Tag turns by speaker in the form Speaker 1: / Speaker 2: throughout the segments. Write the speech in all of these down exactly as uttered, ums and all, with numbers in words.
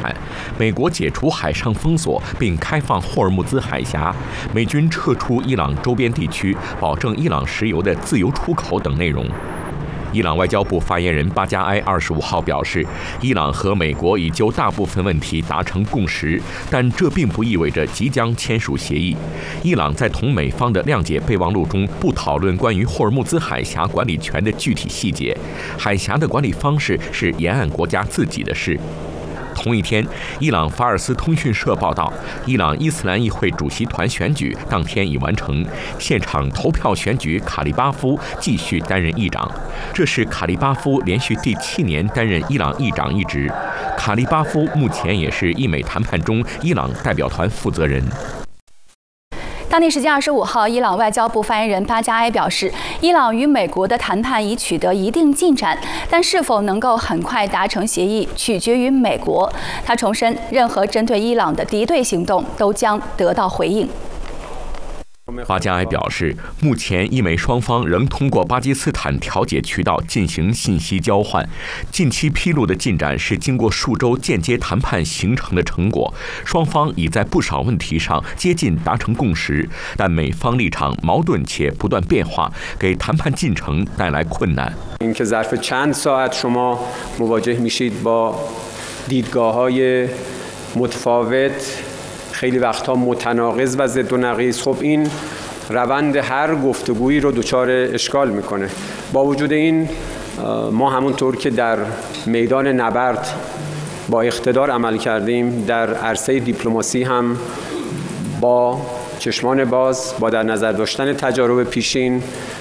Speaker 1: 产。美国解除海上封锁并开放霍尔木兹海峡，美军撤出伊朗周边地区，保证伊朗石油的自由出口等内容。伊朗外交部发言人巴加埃二十五号表示，伊朗和美国已就大部分问题达成共识，但这并不意味着即将签署协议。伊朗在同美方的谅解备忘录中不讨论关于霍尔木兹海峡管理权的具体细节，海峡的管理方式是沿岸国家自己的事。同一天，伊朗法尔斯通讯社报道，伊朗伊斯兰议会主席团选举当天已完成，现场投票选举卡利巴夫继续担任议长。这是卡利巴夫连续第七年担任伊朗议长一职。卡利巴夫目前也是伊美谈判中伊朗代表团负责人。
Speaker 2: 当地时间二十五号，伊朗外交部发言人巴加埃表示，伊朗与美国的谈判已取得一定进展，但是否能够很快达成协议，取决于美国。他重申，任何针对伊朗的敌对行动都将得到回应。
Speaker 1: 巴加埃表示，目前伊美双方仍通过巴基斯坦调解渠道进行信息交换。近期披露的进展是经过数周间接谈判形成的成果，双方已在不少问题上接近达成共识，但美方立场矛盾且不断变化，给谈判进程带来困难。
Speaker 3: اینکه ظرف چند ساعت شما مواجه میشید با دیدگاه‌های متفاوت خیلی وقتها متناقض و ضد و نقیض، خب این روند هر گفتگویی رو دچار اشکال میکنه. با وجود این ما همونطور که در میدان نبرد با اقتدار عمل کردیم، در عرصه دیپلماسی هم با چشمان باز، با در نظر داشتن تجارب پیشین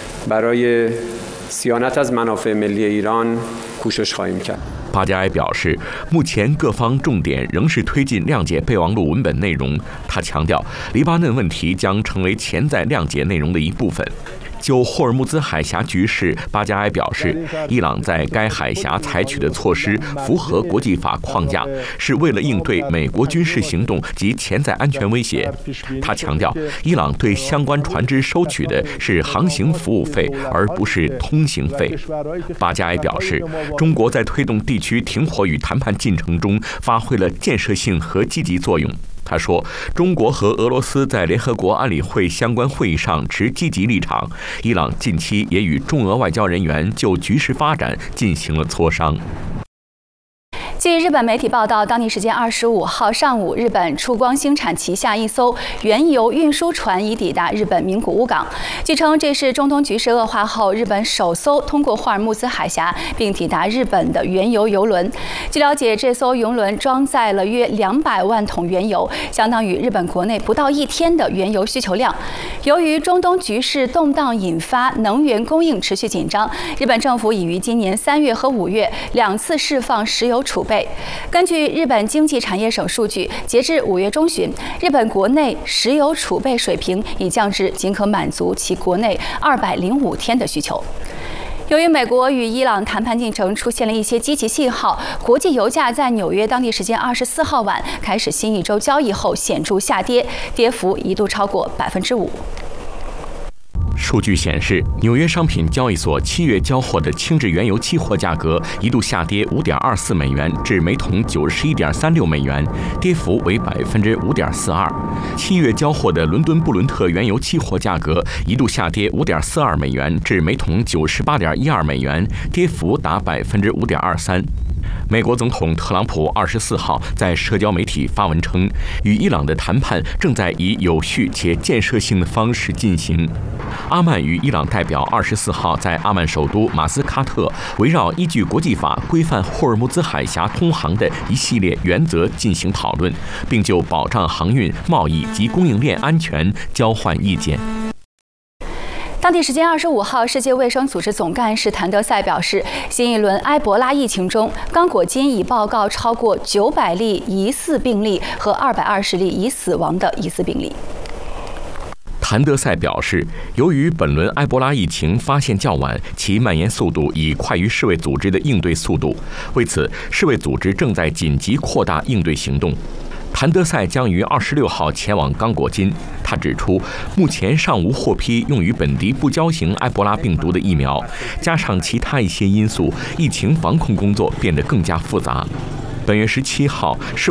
Speaker 3: برای صیانت از منافع ملی ایران کوشش خواهیم کرد。
Speaker 1: 巴加埃表示，目前各方重点仍是推进谅解备忘录文本内容。他强调，黎巴嫩问题将成为潜在谅解内容的一部分。就霍尔木兹海峡局势，巴加埃表示，伊朗在该海峡采取的措施符合国际法框架，是为了应对美国军事行动及潜在安全威胁。他强调，伊朗对相关船只收取的是航行服务费，而不是通行费。巴加埃表示，中国在推动地区停火与谈判进程中发挥了建设性和积极作用。他说，中国和俄罗斯在联合国安理会相关会议上持积极立场，伊朗近期也与中俄外交人员就局势发展进行了磋商。
Speaker 2: 据日本媒体报道，当地时间二十五号上午，日本出光兴产旗下一艘原油运输船已抵达日本名古屋港。据称，这是中东局势恶化后日本首艘通过霍尔木兹海峡并抵达日本的原油油轮。据了解，这艘油轮装载了约两百万桶原油，相当于日本国内不到一天的原油需求量。由于中东局势动荡引发能源供应持续紧张，日本政府已于今年三月和五月两次释放石油储备。根据日本经济产业省数据，截至五月中旬，日本国内石油储备水平已降至仅可满足其国内二百零五天的需求。由于美国与伊朗谈判进程出现了一些积极信号，国际油价在纽约当地时间二十四号晚开始新一周交易后显著下跌，跌幅一度超过百分之五。
Speaker 1: 数据显示，纽约商品交易所七月交货的轻质原油期货价格一度下跌五点二四美元至每桶九十一点三六美元，跌幅为百分之五点四二。七月交货的伦敦布伦特原油期货价格一度下跌五点四二美元至每桶九十八点一二美元，跌幅达百分之五点二三。美国总统特朗普二十四号在社交媒体发文称，与伊朗的谈判正在以有序且建设性的方式进行。阿曼与伊朗代表二十四号在阿曼首都马斯喀特围绕依据国际法规范霍尔木兹海峡通航的一系列原则进行讨论，并就保障航运、贸易及供应链安全交换意见。
Speaker 2: 当地时间二十五号，世界卫生组织总干事谭德赛表示，新一轮埃博拉疫情中，刚果金已报告超过九百例疑似病例和二百二十例已死亡的疑似病例。
Speaker 1: 谭德赛表示，由于本轮埃博拉疫情发现较晚，其蔓延速度已快于世卫组织的应对速度，为此，世卫组织正在紧急扩大应对行动。谭德赛将于二十六号前往刚果金。他指出，目前尚无获批用于本地不交型埃博拉病毒的疫苗，加上其他一些因素，疫情防控工作变得更加复杂。本月十七号，世